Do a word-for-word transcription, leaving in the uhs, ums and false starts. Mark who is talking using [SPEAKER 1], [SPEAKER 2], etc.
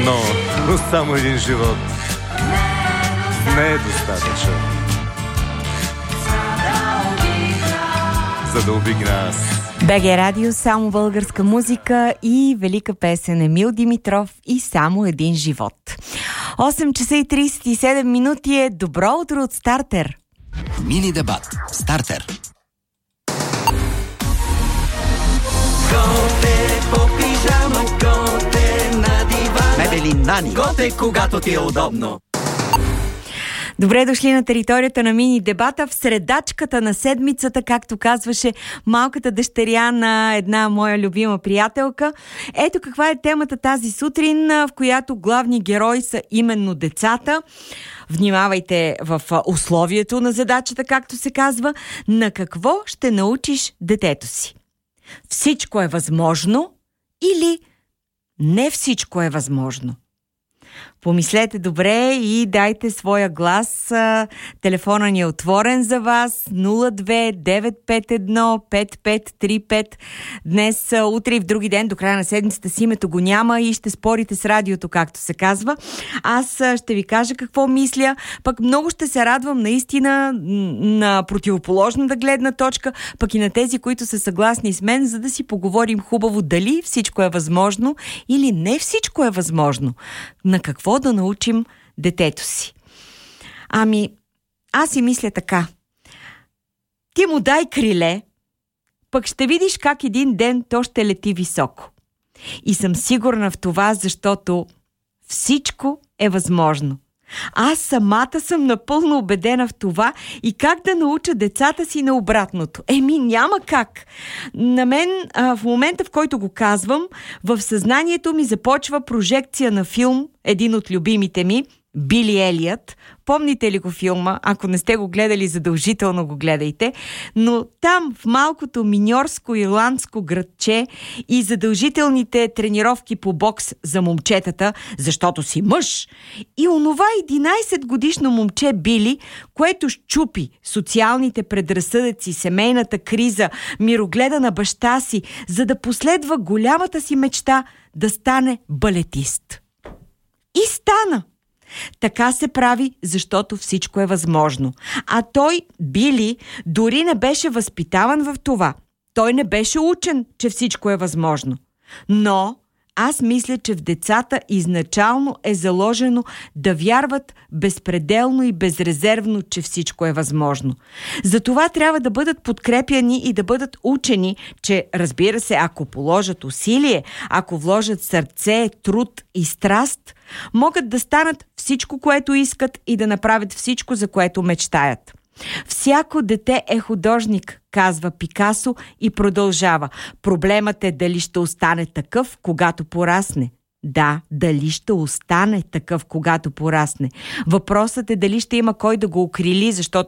[SPEAKER 1] Но, но само един живот не е достатъчен, за да обигна аз.
[SPEAKER 2] БГ Радио, само българска музика и велика песен Емил Димитров и само един живот. осем часа и тридесет и седем минути е добро утро от Стартер.
[SPEAKER 3] Мини дебат. Стартер.
[SPEAKER 4] Готе по пижама, готе на дивана.
[SPEAKER 3] Мебели Нани.
[SPEAKER 4] Готе, когато ти е удобно.
[SPEAKER 2] Добре дошли на територията на мини дебата в средачката на седмицата, както казваше малката дъщеря на една моя любима приятелка. Ето каква е темата тази сутрин, в която главни герои са именно децата. Внимавайте в условието на задачата, както се казва. На какво ще научиш детето си? Всичко е възможно или не всичко е възможно? Помислете добре и дайте своя глас. Телефона ни е отворен за вас. нула две девет пет едно пет пет три пет. Днес, утре и в други ден, до края на седмицата си името го няма и ще спорите с радиото, както се казва. Аз ще ви кажа какво мисля. Пък много ще се радвам наистина на противоположната гледна точка, пък и на тези, които са съгласни с мен, за да си поговорим хубаво дали всичко е възможно или не всичко е възможно. На какво да научим детето си? Ами, аз си мисля така. Ти му дай криле, пък ще видиш как един ден то ще лети високо. И съм сигурна в това, защото всичко е възможно. Аз самата съм напълно убедена в това и как да науча децата си на обратното. Еми, няма как. На мен, а, в момента, в който го казвам, в съзнанието ми започва прожекция на филм, един от любимите ми, Били Елият. Помните ли го филма? Ако не сте го гледали, задължително го гледайте. Но там, в малкото миньорско ирландско градче и задължителните тренировки по бокс за момчетата, защото си мъж, и онова единайсет годишно момче Били, което щупи социалните предразсъдъци, семейната криза, мирогледа на баща си, за да последва голямата си мечта да стане балетист. И стана! Така се прави, защото всичко е възможно. А той, Били, дори не беше възпитаван в това. Той не беше учен, че всичко е възможно. Но аз мисля, че в децата изначално е заложено да вярват безпределно и безрезервно, че всичко е възможно. Затова трябва да бъдат подкрепяни и да бъдат учени, че, разбира се, ако положат усилие, ако вложат сърце, труд и страст, могат да станат всичко, което искат и да направят всичко, за което мечтаят. Всяко дете е художник, казва Пикасо и продължава. Проблемът е дали ще остане такъв, когато порасне. Да, дали ще остане такъв, когато порасне. Въпросът е дали ще има кой да го окрили, защото